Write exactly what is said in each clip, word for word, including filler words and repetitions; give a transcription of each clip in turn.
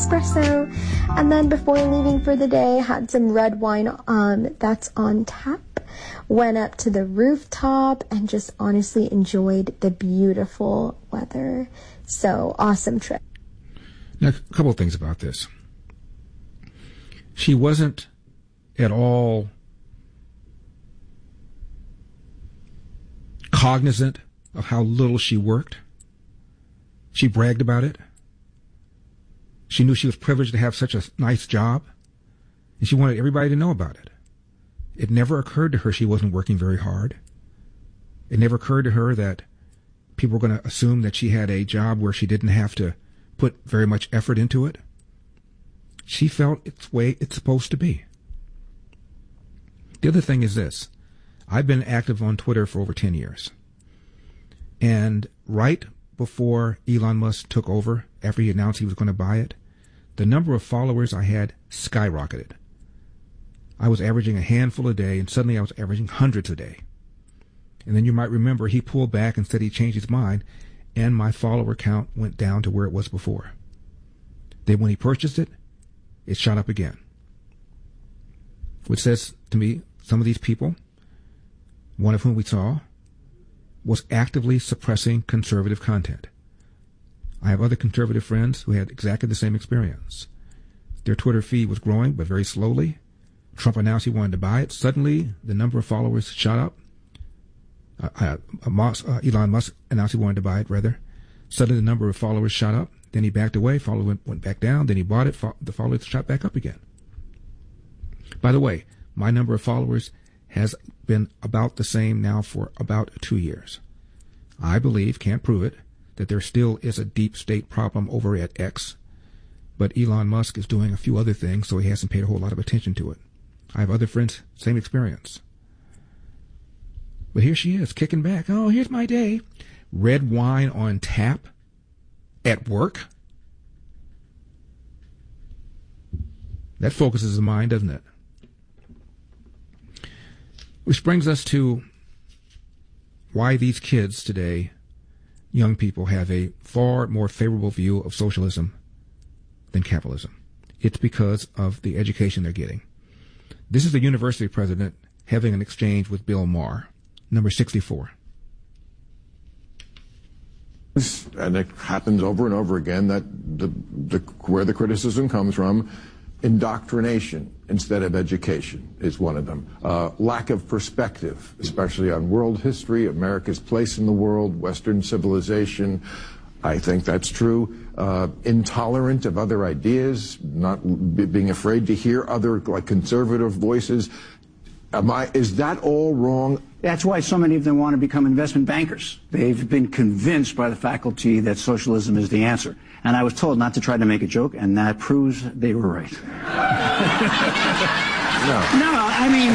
espresso. And then before leaving for the day, had some red wine um, that's on tap. Went up to the rooftop and just honestly enjoyed the beautiful weather. So, awesome trip. Now, a couple of things about this. She wasn't at all cognizant of how little she worked. She bragged about it. She knew she was privileged to have such a nice job, and she wanted everybody to know about it. It never occurred to her she wasn't working very hard. It never occurred to her that people were going to assume that she had a job where she didn't have to put very much effort into it. She felt it's the way it's supposed to be. The other thing is this. I've been active on Twitter for over ten years. And right before Elon Musk took over, after he announced he was going to buy it, the number of followers I had skyrocketed. I was averaging a handful a day, and suddenly I was averaging hundreds a day. And then you might remember he pulled back and said he changed his mind, and my follower count went down to where it was before. Then when he purchased it, it shot up again. Which says to me, some of these people, one of whom we saw, was actively suppressing conservative content. I have other conservative friends who had exactly the same experience. Their Twitter feed was growing, but very slowly. Trump announced he wanted to buy it. Suddenly, the number of followers shot up. Uh, uh, Musk, uh, Elon Musk announced he wanted to buy it, rather. Suddenly, the number of followers shot up. Then he backed away. Followers went, went back down. Then he bought it. Fo- the followers shot back up again. By the way, my number of followers has been about the same now for about two years. I believe, can't prove it, that there still is a deep state problem over at X, but Elon Musk is doing a few other things, so he hasn't paid a whole lot of attention to it. I have other friends, same experience. But here she is, kicking back. Oh, here's my day. Red wine on tap at work. That focuses the mind, doesn't it? Which brings us to why these kids today, young people, have a far more favorable view of socialism than capitalism. It's because of the education they're getting. This is the university president having an exchange with Bill Maher, number sixty-four. And it happens over and over again that the, the, where the criticism comes from, indoctrination instead of education is one of them. Uh, lack of perspective, especially on world history, America's place in the world, Western civilization. I think that's true. Uh, intolerant of other ideas, not b- being afraid to hear other, like, conservative voices. Am I, is that all wrong? That's why so many of them want to become investment bankers. They've been convinced by the faculty that socialism is the answer. And I was told not to try to make a joke, and that proves they were right. No. No, I mean,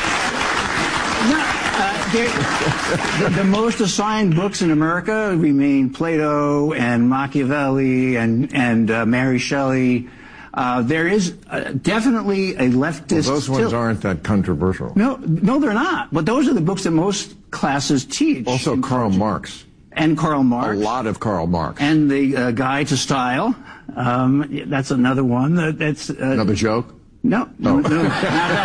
no, uh, the, the most assigned books in America remain Plato and Machiavelli and, and uh, Mary Shelley. Uh, there is uh, definitely a leftist... Well, those ones tilt. aren't that controversial. No, no, they're not. But those are the books that most classes teach. Also Karl Marx. And Karl Marx. A lot of Karl Marx. And the uh, Guide to Style. Um, that's another one. That, that's uh, Another joke? No, no, no, not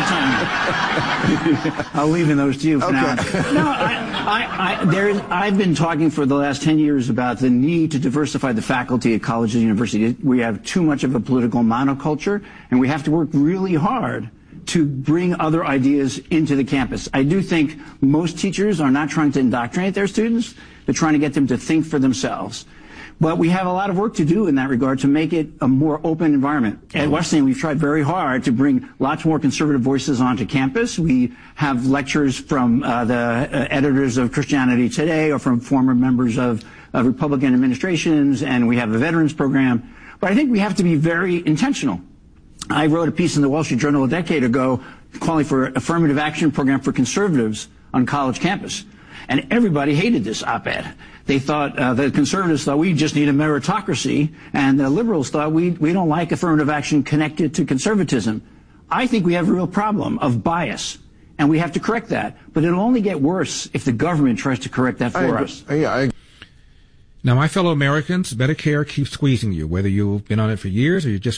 that time. I'll leave those to you for okay. now. No, I, I, I, there is, I've been talking for the last ten years about the need to diversify the faculty at colleges and universities. We have too much of a political monoculture, and we have to work really hard to bring other ideas into the campus. I do think most teachers are not trying to indoctrinate their students. They're trying to get them to think for themselves. But we have a lot of work to do in that regard to make it a more open environment. At Wesleyan, we've tried very hard to bring lots more conservative voices onto campus. We have lectures from uh, the uh, editors of Christianity Today or from former members of, of Republican administrations, and we have a veterans program. But I think we have to be very intentional. I wrote a piece in the Wall Street Journal a decade ago calling for an affirmative action program for conservatives on college campus. And everybody hated this op-ed. They thought, uh, the conservatives thought we just need a meritocracy, and the liberals thought we, we don't like affirmative action connected to conservatism. I think we have a real problem of bias, and we have to correct that. But it'll only get worse if the government tries to correct that for I, us. Yeah, I... Now, my fellow Americans, Medicare keeps squeezing you, whether you've been on it for years or you're just